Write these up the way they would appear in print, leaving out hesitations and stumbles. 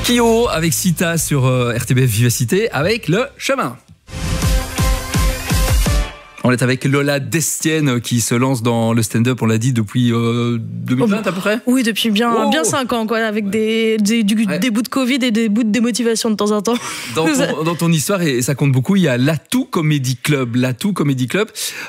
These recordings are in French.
Kyo avec Sita sur RTBF Vivacité avec le chemin. On est avec Lola Destienne qui se lance dans le stand-up, on l'a dit, depuis 2020 à peu près. Oui, depuis bien 5 ans, quoi, avec des bouts de Covid et des bouts de démotivation de temps en temps. Dans ton histoire, et ça compte beaucoup, il y a l'Atout Comedy Club. L'Atout Comedy Club,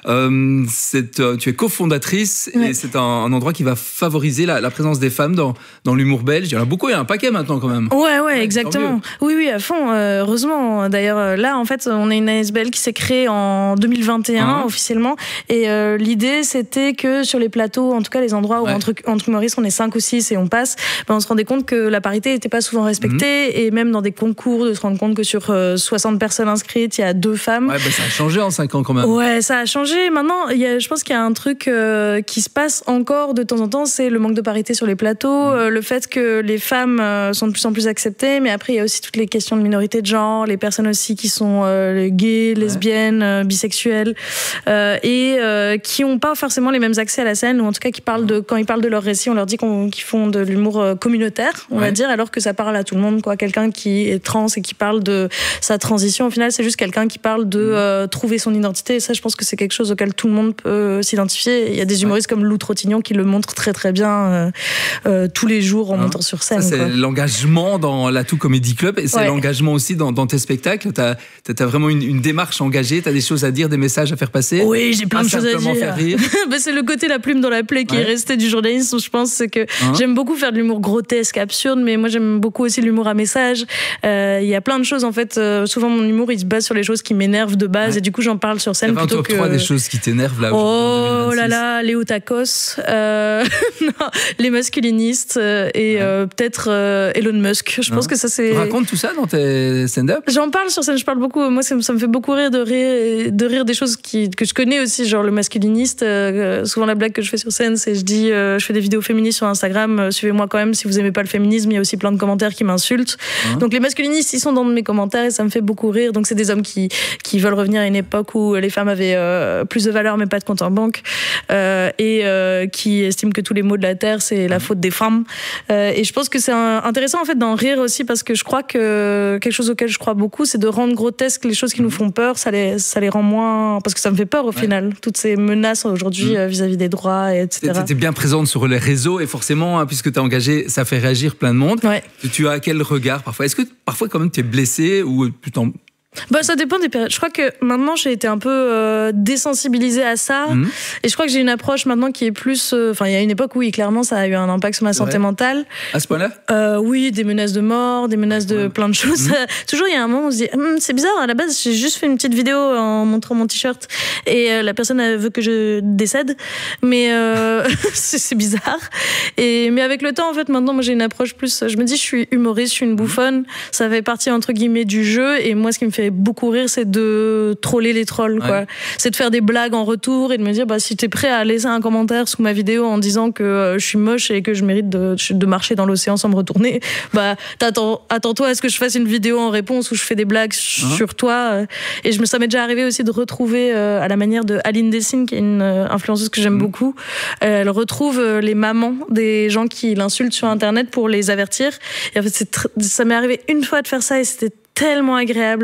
tu es cofondatrice et c'est un endroit qui va favoriser la présence des femmes dans l'humour belge. Il y en a beaucoup, il y a un paquet maintenant quand même. Ouais, exactement. Oui, à fond, heureusement. D'ailleurs, là, en fait, on est une ASBL qui s'est créée en 2021. Officiellement, et l'idée c'était que sur les plateaux, en tout cas les endroits où entre humoristes on est 5 ou 6 et on passe, on se rendait compte que la parité n'était pas souvent respectée, et même dans des concours de se rendre compte que sur 60 personnes inscrites il y a 2 femmes. Ça a changé en 5 ans quand même. Ouais, ça a changé. Maintenant je pense qu'il y a un truc qui se passe encore de temps en temps, c'est le manque de parité sur les plateaux, le fait que les femmes sont de plus en plus acceptées, mais après il y a aussi toutes les questions de minorité de genre, les personnes aussi qui sont gays, lesbiennes, bisexuelles, et qui n'ont pas forcément les mêmes accès à la scène, ou en tout cas quand ils parlent de leur récit, on leur dit qu'ils font de l'humour communautaire, on va dire, alors que ça parle à tout le monde, quoi. Quelqu'un qui est trans et qui parle de sa transition, au final c'est juste quelqu'un qui parle de trouver son identité, et ça je pense que c'est quelque chose auquel tout le monde peut s'identifier. Il y a des humoristes comme Lou Trottignon qui le montrent très très bien tous les jours en montant sur scène. Ça, c'est l'engagement dans l'Atout Comedy Club, et c'est l'engagement aussi dans tes spectacles. T'as vraiment une démarche engagée, t'as des choses à dire, des messages à faire passer. Oui, j'ai plein de choses à dire. C'est le côté la plume dans la plaie qui est resté du journalisme, je pense. C'est que j'aime beaucoup faire de l'humour grotesque, absurde, mais moi j'aime beaucoup aussi l'humour à message. Il y a plein de choses en fait. Souvent mon humour il se base sur les choses qui m'énervent de base, et du coup j'en parle sur scène plutôt que. 3 des choses qui t'énervent là. Oh là là, les otakos, les masculinistes et peut-être Elon Musk. Je pense que ça c'est. Tu racontes tout ça dans tes stand-up? J'en parle sur scène, je parle beaucoup. Moi ça me fait beaucoup rire de rire des choses que je connais aussi, genre le masculiniste. Souvent la blague que je fais sur scène, c'est je fais des vidéos féministes sur Instagram, suivez-moi quand même si vous aimez pas le féminisme, il y a aussi plein de commentaires qui m'insultent. Donc les masculinistes ils sont dans mes commentaires et ça me fait beaucoup rire. Donc c'est des hommes qui veulent revenir à une époque où les femmes avaient plus de valeur mais pas de compte en banque, et qui estiment que tous les maux de la terre c'est la faute des femmes, et je pense que c'est intéressant en fait d'en rire aussi, parce que je crois que quelque chose auquel je crois beaucoup, c'est de rendre grotesques les choses qui nous font peur. Ça les rend moins, parce que ça me fait peur au final, toutes ces menaces aujourd'hui vis-à-vis des droits, etc. Tu es bien présente sur les réseaux, et forcément, puisque tu es engagée, ça fait réagir plein de monde. Tu as quel regard parfois? Est-ce que parfois quand même tu es blessée ou plutôt... Ça dépend des périodes. Je crois que maintenant j'ai été un peu désensibilisée à ça, et je crois que j'ai une approche maintenant qui est plus. Il y a une époque où clairement ça a eu un impact sur ma santé mentale. À ce point-là? Oui, des menaces de mort, des menaces de plein de choses. Toujours il y a un moment où on se dit c'est bizarre. À la base j'ai juste fait une petite vidéo en montrant mon t-shirt et la personne elle veut que je décède, mais c'est bizarre. Mais avec le temps en fait maintenant moi j'ai une approche plus. Je me dis je suis humoriste, je suis une bouffonne. Ça fait partie entre guillemets du jeu, et moi ce qui me fait beaucoup rire, c'est de troller les trolls, quoi. C'est de faire des blagues en retour et de me dire si t'es prêt à laisser un commentaire sous ma vidéo en disant que je suis moche et que je mérite de marcher dans l'océan sans me retourner, attends-toi à ce que je fasse une vidéo en réponse où je fais des blagues sur toi. Et ça m'est déjà arrivé aussi de retrouver à la manière de Aline Dessine, qui est une influenceuse que j'aime beaucoup. Elle retrouve les mamans des gens qui l'insultent sur internet pour les avertir, et en fait ça m'est arrivé une fois de faire ça et c'était tellement agréable.